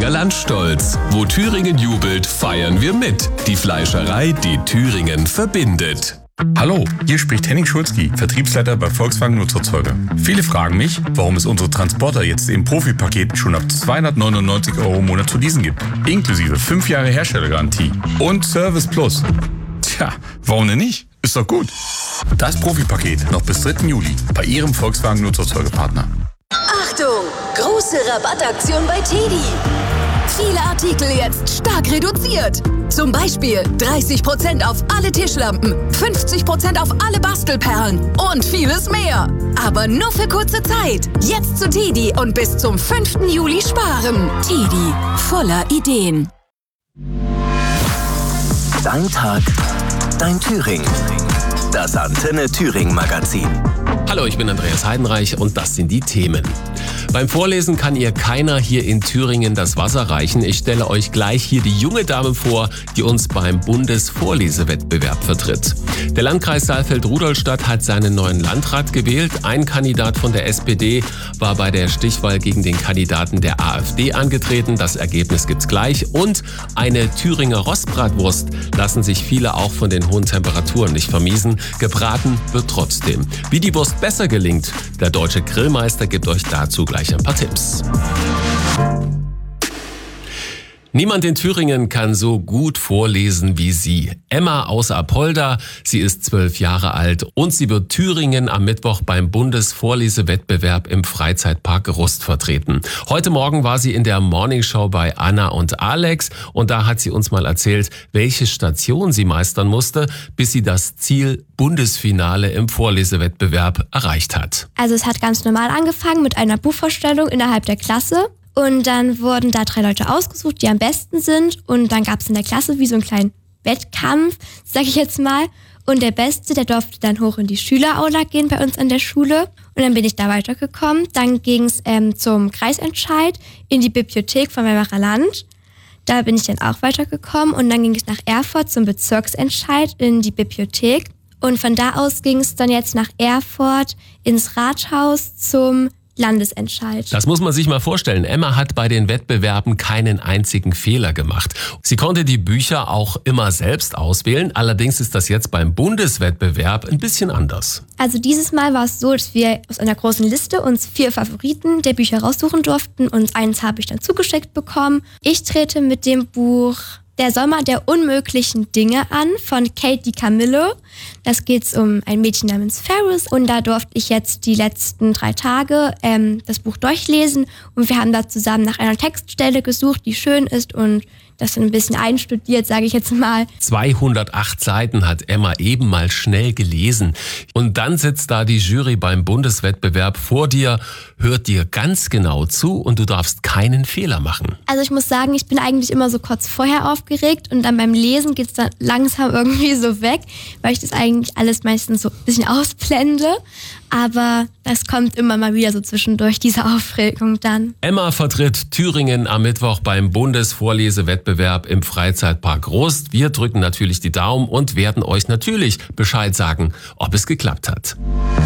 Thüringer Landstolz. Wo Thüringen jubelt, feiern wir mit. Die Fleischerei, die Thüringen verbindet. Hallo, hier spricht Henning Schulzki, Vertriebsleiter bei Volkswagen Nutzerzeuger. Viele fragen mich, warum es unsere Transporter jetzt im Profipaket schon ab 299 € im Monat zu leasen gibt. Inklusive 5 Jahre Herstellergarantie und Service Plus. Tja, warum denn nicht? Ist doch gut. Das Profipaket noch bis 3. Juli bei Ihrem Volkswagen Nutzerzeugerpartner. Achtung! Große Rabattaktion bei TEDi. Viele Artikel jetzt stark reduziert. Zum Beispiel 30% auf alle Tischlampen, 50% auf alle Bastelperlen und vieles mehr. Aber nur für kurze Zeit. Jetzt zu TEDi und bis zum 5. Juli sparen. TEDi, voller Ideen. Dein Tag, dein Thüringen. Das Antenne Thüringen Magazin. Hallo, ich bin Andreas Heidenreich und das sind die Themen. Beim Vorlesen kann ihr keiner hier in Thüringen das Wasser reichen. Ich stelle euch gleich hier die junge Dame vor, die uns beim Bundesvorlesewettbewerb vertritt. Der Landkreis Saalfeld-Rudolstadt hat seinen neuen Landrat gewählt. Ein Kandidat von der SPD war bei der Stichwahl gegen den Kandidaten der AfD angetreten. Das Ergebnis gibt's gleich. Und eine Thüringer Rostbratwurst lassen sich viele auch von den hohen Temperaturen nicht vermiesen. Gebraten wird trotzdem. Wie die Wurst besser gelingt, der deutsche Grillmeister gibt euch dazu gleich ein paar Tipps. Niemand in Thüringen kann so gut vorlesen wie sie. Emma aus Apolda, sie ist 12 Jahre alt und sie wird Thüringen am Mittwoch beim Bundesvorlesewettbewerb im Freizeitpark Rust vertreten. Heute Morgen war sie in der Morningshow bei Anna und Alex und da hat sie uns mal erzählt, welche Station sie meistern musste, bis sie das Ziel Bundesfinale im Vorlesewettbewerb erreicht hat. Also es hat ganz normal angefangen mit einer Buchvorstellung innerhalb der Klasse. Und dann wurden da 3 Leute ausgesucht, die am besten sind. Und dann gab es in der Klasse wie so einen kleinen Wettkampf, sag ich jetzt mal. Und der Beste, der durfte dann hoch in die Schüleraula gehen bei uns an der Schule. Und dann bin ich da weitergekommen. Dann ging es zum Kreisentscheid in die Bibliothek von Weimarer Land. Da bin ich dann auch weitergekommen. Und dann ging es nach Erfurt zum Bezirksentscheid in die Bibliothek. Und von da aus ging es dann jetzt nach Erfurt ins Rathaus zum Landesentscheid. Das muss man sich mal vorstellen. Emma hat bei den Wettbewerben keinen einzigen Fehler gemacht. Sie konnte die Bücher auch immer selbst auswählen. Allerdings ist das jetzt beim Bundeswettbewerb ein bisschen anders. Also dieses Mal war es so, dass wir aus einer großen Liste uns 4 Favoriten der Bücher raussuchen durften und eins habe ich dann zugeschickt bekommen. Ich trete mit dem Buch Der Sommer der unmöglichen Dinge an von Kate DiCamillo. Das geht um ein Mädchen namens Ferris und da durfte ich jetzt die letzten 3 Tage das Buch durchlesen und wir haben da zusammen nach einer Textstelle gesucht, die schön ist und das ein bisschen einstudiert, sage ich jetzt mal. 208 Seiten hat Emma eben mal schnell gelesen. Und dann sitzt da die Jury beim Bundeswettbewerb vor dir, hört dir ganz genau zu und du darfst keinen Fehler machen. Also ich muss sagen, ich bin eigentlich immer so kurz vorher aufgeregt und dann beim Lesen geht's dann langsam irgendwie so weg, weil ich das eigentlich alles meistens so ein bisschen ausblende. Aber das kommt immer mal wieder so zwischendurch, diese Aufregung dann. Emma vertritt Thüringen am Mittwoch beim Bundesvorlesewettbewerb im Freizeitpark Rust. Wir drücken natürlich die Daumen und werden euch natürlich Bescheid sagen, ob es geklappt hat.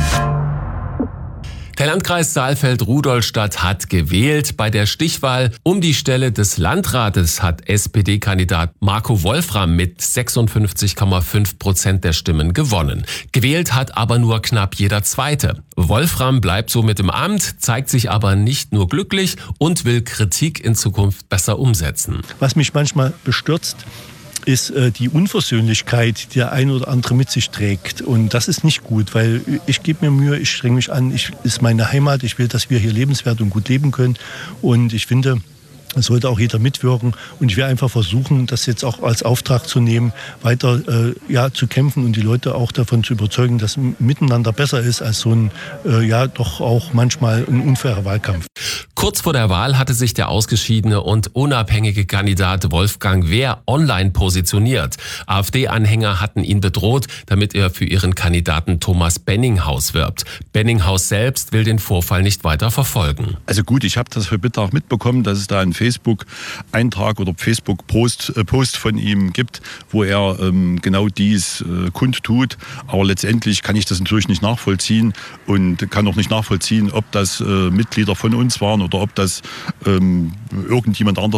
Der Landkreis Saalfeld-Rudolstadt hat gewählt. Bei der Stichwahl um die Stelle des Landrates hat SPD-Kandidat Marco Wolfram mit 56,5% der Stimmen gewonnen. Gewählt hat aber nur knapp jeder Zweite. Wolfram bleibt somit im Amt, zeigt sich aber nicht nur glücklich und will Kritik in Zukunft besser umsetzen. Was mich manchmal bestürzt, ist die Unversöhnlichkeit, die der eine oder andere mit sich trägt. Und das ist nicht gut, weil ich gebe mir Mühe, ich strenge mich an, ist meine Heimat, ich will, dass wir hier lebenswert und gut leben können. Und ich finde, es sollte auch jeder mitwirken. Und ich werde einfach versuchen, das jetzt auch als Auftrag zu nehmen, weiter zu kämpfen und die Leute auch davon zu überzeugen, dass Miteinander besser ist als so ein, doch auch manchmal ein unfairer Wahlkampf. Kurz vor der Wahl hatte sich der ausgeschiedene und unabhängige Kandidat Wolfgang Wehr online positioniert. AfD-Anhänger hatten ihn bedroht, damit er für ihren Kandidaten Thomas Benninghaus wirbt. Benninghaus selbst will den Vorfall nicht weiter verfolgen. Also gut, ich habe das heute Mittag mitbekommen, dass es da einen Facebook-Eintrag oder Facebook-Post von ihm gibt, wo er genau dies kundtut. Aber letztendlich kann ich das natürlich nicht nachvollziehen und kann auch nicht nachvollziehen, ob das Mitglieder von uns waren oder ob das irgendjemand anderes